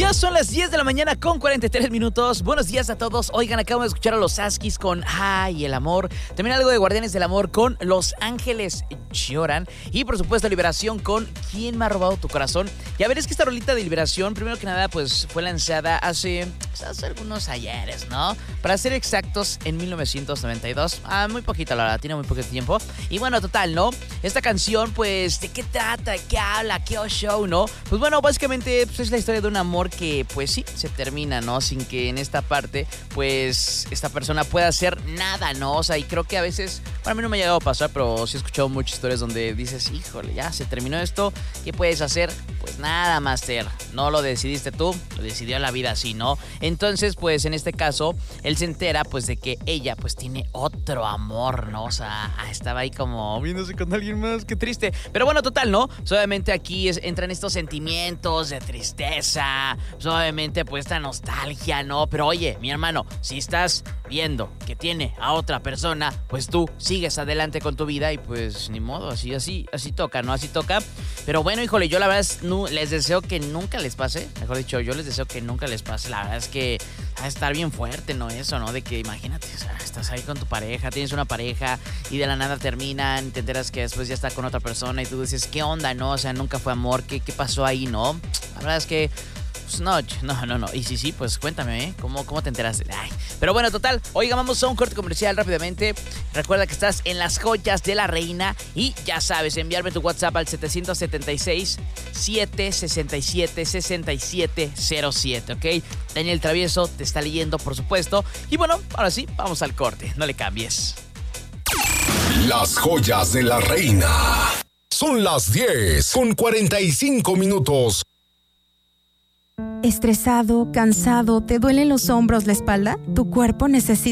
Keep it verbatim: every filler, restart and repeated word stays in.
Ya son las diez de la mañana con cuarenta y tres minutos. Buenos días a todos. Oigan, acabo de escuchar a los Askis con Ay, el amor. También algo de Guardianes del Amor con Los Ángeles Lloran. Y por supuesto, Liberación con ¿Quién me ha robado tu corazón? Y a ver, es que esta rolita de Liberación, primero que nada, pues fue lanzada hace, pues, hace algunos ayeres, ¿no? Para ser exactos, en mil novecientos noventa y dos. Ah, muy poquito, la verdad, tiene muy poco tiempo. Y bueno, total, ¿no? Esta canción, pues, ¿de qué trata? ¿De qué habla? ¿Qué show, no? Pues bueno, básicamente pues, es la historia de un amor que, pues sí, se termina, ¿no? Sin que en esta parte, pues, esta persona pueda hacer nada, ¿no? O sea, y creo que a veces, para mí no me ha llegado a pasar, pero sí he escuchado muchas historias donde dices, híjole, ya se terminó esto, ¿qué puedes hacer? Pues nada, Master, no lo decidiste tú, lo decidió la vida así, ¿no? Entonces, pues, en este caso, él se entera, pues, de que ella, pues, tiene otro amor, ¿no? O sea, estaba ahí como viéndose con alguien más, qué triste. Pero bueno, total, ¿no? Pues, obviamente aquí es, entran estos sentimientos de tristeza, pues, obviamente, pues, esta nostalgia, ¿no? Pero oye, mi hermano, si estás viendo que tiene a otra persona, pues tú sigues adelante con tu vida y pues ni modo, así, así, así toca, ¿no? Así toca. Pero bueno, híjole, yo la verdad es, no, les deseo que nunca les pase, mejor dicho, yo les deseo que nunca les pase. La verdad es que va a estar bien fuerte, ¿no? Eso, ¿no? De que imagínate, o sea, estás ahí con tu pareja, tienes una pareja y de la nada terminan, te enteras que después ya está con otra persona y tú dices, ¿qué onda, no? O sea, nunca fue amor, ¿qué, qué pasó ahí, no? La verdad es que pues no, no, no, no. Y sí, sí, pues cuéntame, ¿eh? ¿Cómo, cómo te enteraste? Ay. Pero bueno, total. Oiga, vamos a un corte comercial rápidamente. Recuerda que estás en Las Joyas de la Reina. Y ya sabes, enviarme tu WhatsApp al siete siete seis, siete seis siete, seis siete cero siete, ¿ok? Daniel Travieso te está leyendo, por supuesto. Y bueno, ahora sí, vamos al corte. No le cambies. Las Joyas de la Reina. Son las diez con cuarenta y cinco minutos. ¿Estresado, cansado, te duelen los hombros, la espalda? ¿Tu cuerpo necesita